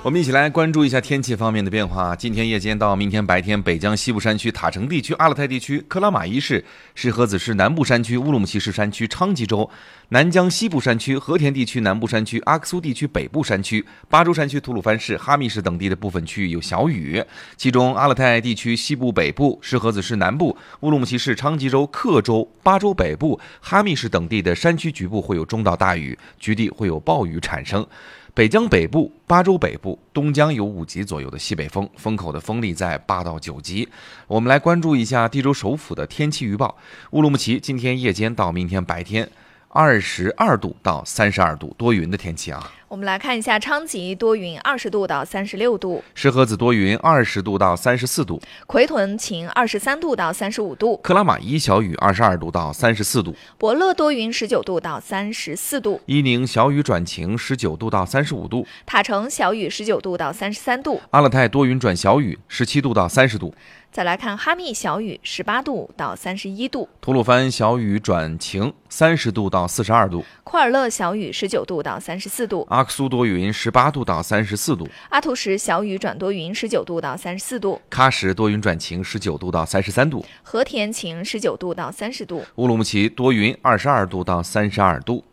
我们一起来关注一下天气方面的变化。今天夜间到明天白天，北疆西部山区、塔城地区、阿勒泰地区、克拉玛依市、石河子市南部山区、乌鲁木齐市山区、昌吉州、南疆西部山区、和田地区南部山区、阿克苏地区北部山区、巴州山区、吐鲁番市、哈密市等地的部分区域有小雨，其中阿勒泰地区西部北部、石河子市南部、乌鲁木齐市、昌吉州、克州、巴州北部、哈密市等地的山区局部会有中到大雨，局地会有暴雨产生。北疆北部、巴州北部、东疆有5级左右的西北风，风口的风力在8到9级。我们来关注一下地州首府的天气预报。乌鲁木齐今天夜间到明天白天22度到32度，多云的天气啊。 我们来看一下昌吉多云20度到36度， 石河子多云20度到34度， 奎屯晴23度到35度， 克拉玛依小雨22度到34度， 博乐多云19度到34度， 伊宁小雨转晴19度到35度， 塔城小雨19度到33度， 阿勒泰多云转小雨17度到30度。 再来看哈密小雨18度到31度， 吐鲁番小雨转晴30度到42度， 库尔勒小雨19度到34度， 阿克苏多云18度到34度， 阿图什小雨转多云19度到34度， 喀什多云转晴19度到33度， 和田晴19度到30度， 乌鲁木齐多云22度到32度。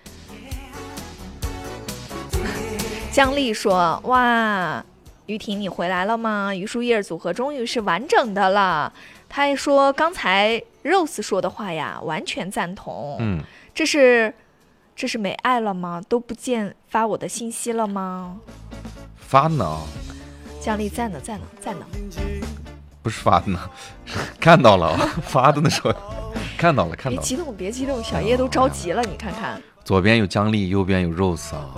姜丽说：哇，于婷你回来了吗？榆树叶组合终于是完整的了。他还说刚才 Rose 说的话呀，完全赞同。这是没爱了吗？都不见发我的信息了吗？ 发呢？ 姜丽在呢。 不是发的呢，看到了，发的那时候看到了。 别激动，小叶都着急了，你看看。 左边有姜丽，右边有 Rose 啊。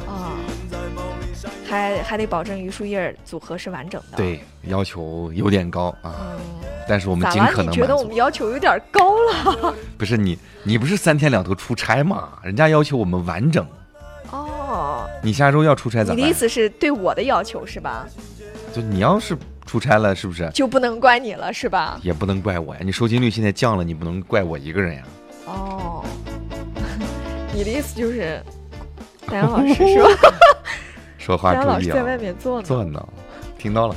还得保证榆树叶组合是完整的。 对，要求有点高啊。但是我们尽可能满足。 你觉得我们要求有点高了？ 不是你不是3天2头出差吗？人家要求我们完整。 哦。 你下周要出差咋办？ 你的意思是对我的要求是吧？ 就你要是出差了，是不是就不能怪你了是吧？ 也不能怪我呀，你收听率现在降了，你不能怪我一个人呀。 哦。你的意思就是戴阳老师是吧？ 说话注意啊！ 戴阳老师在外面坐呢，听到了。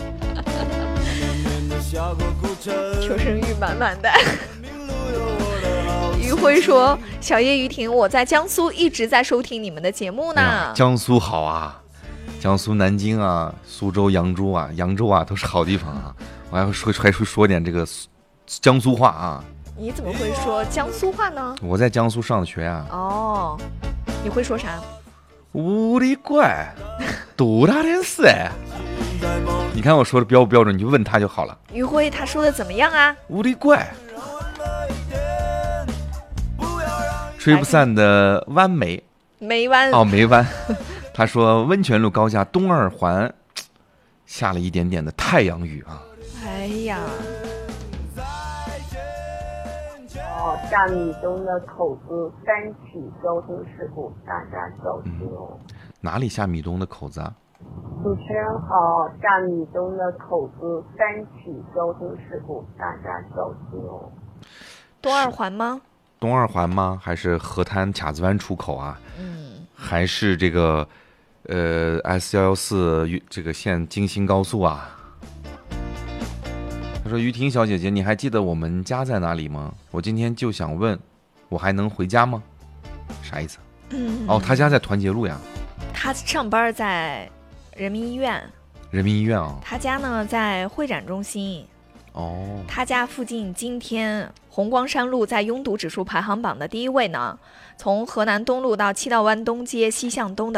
求生欲满满的。于辉说：小叶于婷，我在江苏一直在收听你们的节目呢。 江苏好啊，江苏南京啊、苏州、扬州啊都是好地方啊。我还会说点这个江苏话啊。 你怎么会说江苏话呢？ 我在江苏上的学啊。 哦，你会说啥？ 我的乖，多大点事哎！你看我说的标不标准，你就问他就好了。 于辉他说的怎么样啊？ 我的乖，吹不散的湾梅湾哦，梅湾。他说温泉路高架东2环下了一点点的太阳雨啊。 哎呀。 下米东的口子3起交通事故，大家小心哦。 哪里下米东的口子啊？ 主持人好，下米东的口子3起交通事故，大家小心哦。 东2环吗？ 东2环吗？还是河滩卡子湾出口啊？还是这个S114这个县京新高速啊？他说：于婷小姐姐，你还记得我们家在哪里吗？我今天就想问，我还能回家吗？啥意思？他家在团结路呀。 他上班在人民医院。 人民医院啊。 他家呢在会展中心。他家附近今天红光山路在拥堵指数排行榜的第1位呢。从河南东路到七道湾东街西向东的